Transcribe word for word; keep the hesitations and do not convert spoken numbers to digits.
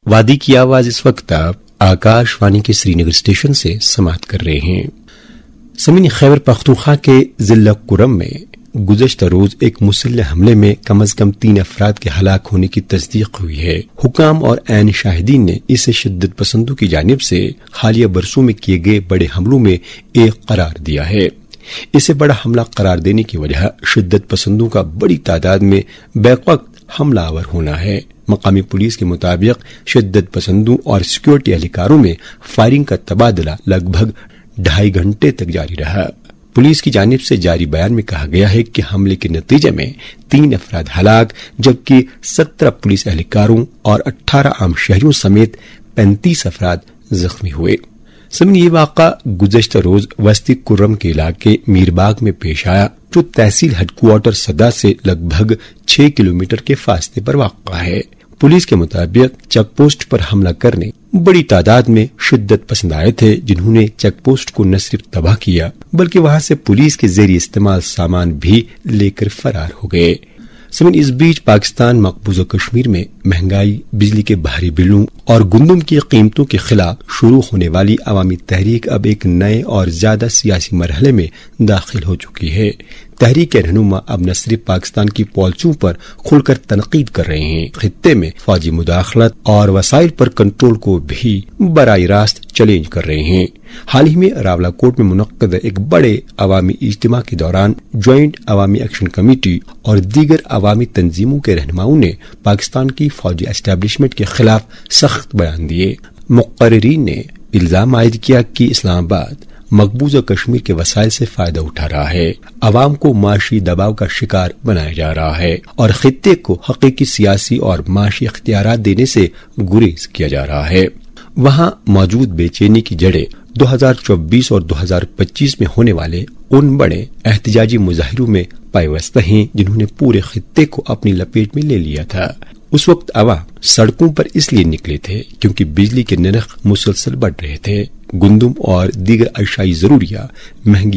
وادی کی آواز اس وقت آپ آکاش وانی کے سری نگر اسٹیشن سے سماعت کر رہے ہیں۔ سمین خیبر پختونخوا کے ضلع کرم میں گزشتہ روز ایک مسلح حملے میں کم از کم تین افراد کے ہلاک ہونے کی تصدیق ہوئی ہے۔ حکام اور عین شاہدین نے اسے شدت پسندوں کی جانب سے حالیہ برسوں میں کیے گئے بڑے حملوں میں ایک قرار دیا ہے۔ اسے بڑا حملہ قرار دینے کی وجہ شدت پسندوں کا بڑی تعداد میں بیک وقت حملہ آور ہونا ہے۔ مقامی پولیس کے مطابق شدت پسندوں اور سیکورٹی اہلکاروں میں فائرنگ کا تبادلہ لگ بھگ ڈھائی گھنٹے تک جاری رہا۔ پولیس کی جانب سے جاری بیان میں کہا گیا ہے کہ حملے کے نتیجے میں تین افراد ہلاک جبکہ سترہ پولیس اہلکاروں اور اٹھارہ عام شہریوں سمیت پینتیس افراد زخمی ہوئے۔ سمن یہ واقعہ گزشتہ روز وسطی کرم کے علاقے میر باغ میں پیش آیا جو تحصیل ہیڈ کوارٹر صدا سے لگ بھگ چھ کلومیٹر کے فاصلے پر واقع ہے۔ پولیس کے مطابق چیک پوسٹ پر حملہ کرنے بڑی تعداد میں شدت پسند آئے تھے جنہوں نے چیک پوسٹ کو نہ صرف تباہ کیا بلکہ وہاں سے پولیس کے زیر استعمال سامان بھی لے کر فرار ہو گئے۔ سمن اس بیچ پاکستان مقبوضہ کشمیر میں مہنگائی، بجلی کے بھاری بلوں اور گندم کی قیمتوں کے خلاف شروع ہونے والی عوامی تحریک اب ایک نئے اور زیادہ سیاسی مرحلے میں داخل ہو چکی ہے۔ تحریک رہنما اب نہ صرف پاکستان کی پالیسیوں پر کھل کر تنقید کر رہے ہیں، خطے میں فوجی مداخلت اور وسائل پر کنٹرول کو بھی براہ راست چیلنج کر رہے ہیں۔ حال ہی میں راولاکوٹ میں منعقد ایک بڑے عوامی اجتماع کے دوران جوائنٹ عوامی ایکشن کمیٹی اور دیگر عوامی تنظیموں کے رہنماؤں نے پاکستان کی فوجی اسٹیبلشمنٹ کے خلاف سخت بیان دیے۔ مقررین نے الزام عائد کیا کہ اسلام آباد مقبوضہ کشمیر کے وسائل سے فائدہ اٹھا رہا ہے، عوام کو معاشی دباؤ کا شکار بنایا جا رہا ہے اور خطے کو حقیقی سیاسی اور معاشی اختیارات دینے سے گریز کیا جا رہا ہے۔ وہاں موجود بے چینی کی جڑیں دو ہزار چوبیس اور دو ہزار پچیس میں ہونے والے ان بڑے احتجاجی مظاہروں میں پیوستہ ہیں جنہوں نے پورے خطے کو اپنی لپیٹ میں لے لیا تھا۔ اس وقت عوام سڑکوں پر اس لیے نکلے تھے کیونکہ بجلی کے نرخ مسلسل بڑھ رہے تھے، گندم اور دیگر اشیاء ضروریات مہنگی